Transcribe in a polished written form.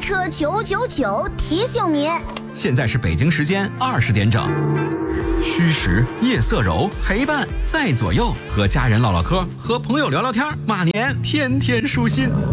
车999提醒您， 现在是北京时间20点整。虚实夜色柔，陪伴在左右，和家人唠唠嗑，和朋友聊聊天，马年天天舒心。